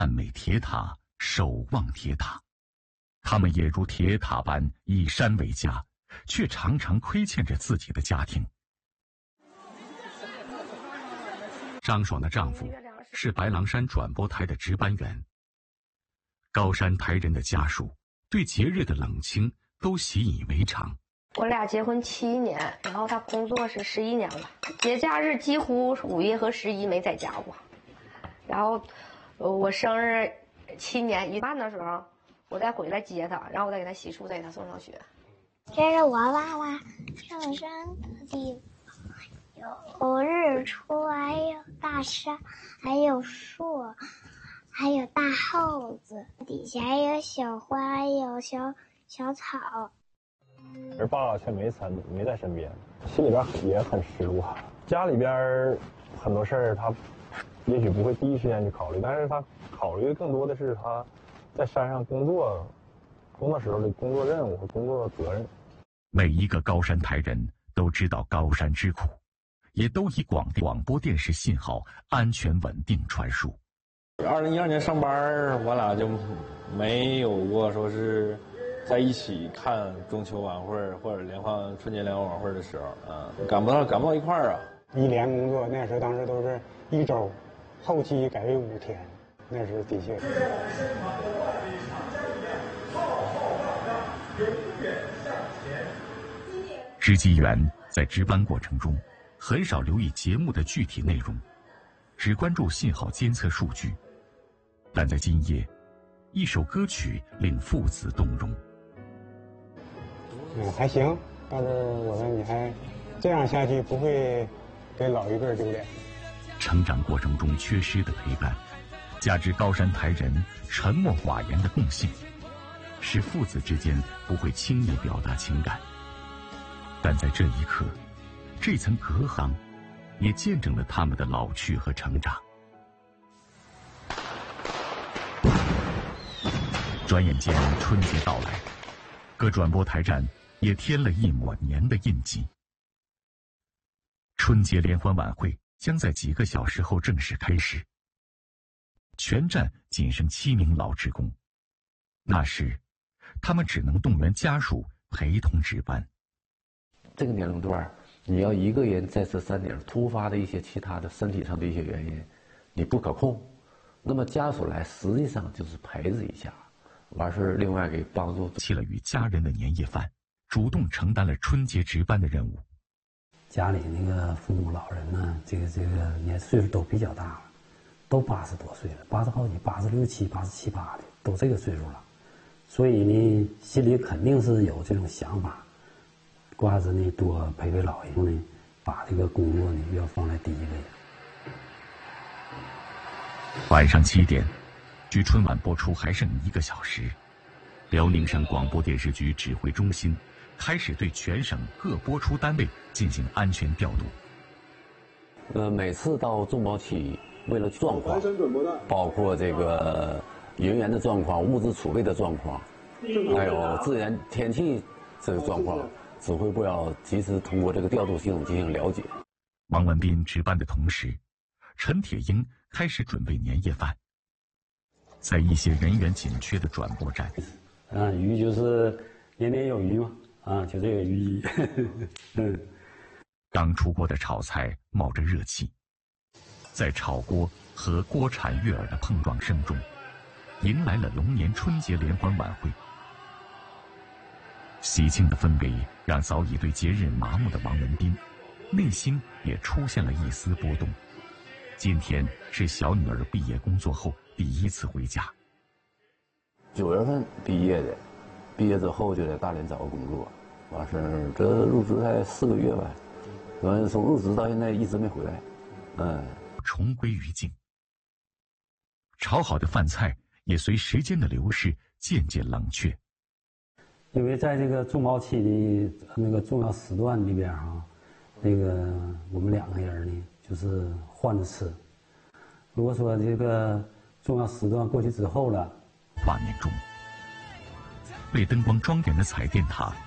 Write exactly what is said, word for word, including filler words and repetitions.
赞美铁塔，守望铁塔。他们也如铁塔般以山为家，却常常亏欠着自己的家庭。张爽的丈夫是白狼山转播台的值班员。高山台人的家属对节日的冷清都习以为常。 我俩结婚七年，然后他工作是十一年了，节假日几乎五一和十一没在家过。然后，呃，我生日七年一半的时候，我再回来接他，然后我再给他洗漱，再给他送上学。 这是我爸爸上山的地方，有日出，还有大山，还有树，还有大耗子，底下还有小花，还有小小草。 而爸却没参没在身边，心里边也很失落。家里边很多事儿，他也许不会第一时间去考虑，但是他考虑的更多的是他在山上工作工作时候的工作任务和工作责任。 每一个高山台人都知道高山之苦，也都以广广播电视信号安全稳定传输。 二零一二年上班，我俩就没有过说是在一起看中秋晚会或者联欢春节联欢晚会的时候啊，赶不到赶不到一块儿啊。 一连工作那时候当时都是一周，后期改为五天，那时候的确。 值机员在值班过程中很少留意节目的具体内容，只关注信号监测数据。但在今夜，一首歌曲令父子动容。 嗯，还行，但是我说你还这样下去，不会给老一辈丢脸。 成长过程中缺失的陪伴，加之高山台人沉默寡言的共性，使父子之间不会轻易表达情感。但在这一刻，这层隔阂也见证了他们的老去和成长。转眼间春节到来，各转播台站也添了一抹年的印记。春节联欢晚会将在几个小时后正式开始。全站仅剩七名老职工，那时他们只能动员家属陪同值班。 这个年龄段，你要一个人在这山顶，突发的一些其他的身体上的一些原因，你不可控，那么家属来实际上就是陪着一下，完事另外给帮助起了与家人的年夜饭，主动承担了春节值班的任务。 家里那个父母老人呢，这个这个年岁数都比较大了，都八十多岁了，八十好几，八十六七、八十七八的，都这个岁数了，所以呢，心里肯定是有这种想法，挂着呢多陪陪老爷呢，把这个工作呢要放在第一位。 晚上七点，距春晚播出还剩一个小时，辽宁省广播电视局指挥中心开始对全省各播出单位进行安全调度。 呃，每次到重包期，为了状况，包括这个人员的状况、物资储备的状况，还有自然天气这个状况，指挥部要及时通过这个调度系统进行了解。 王文斌值班的同时，陈铁英开始准备年夜饭。在一些人员紧缺的转播站， 啊，鱼就是年年有余嘛，啊，就这个寓意。嗯， 刚出锅的炒菜冒着热气，在炒锅和锅铲悦耳的碰撞声中，迎来了龙年春节联欢晚会。喜庆的氛围让早已对节日麻木的王文斌，内心也出现了一丝波动。今天是小女儿毕业工作后第一次回家。 九月份毕业的，毕业之后就在大连找个工作，完事儿这入职才四个月吧，完从入职到现在一直没回来，嗯， 重归于静。炒好的饭菜也随时间的流逝渐渐冷却。 因为在这个重包期的那个重要时段里边啊，那个我们两个人呢就是换着吃。如果说这个重要时段过去之后了， 画面中，被灯光庄严的彩电塔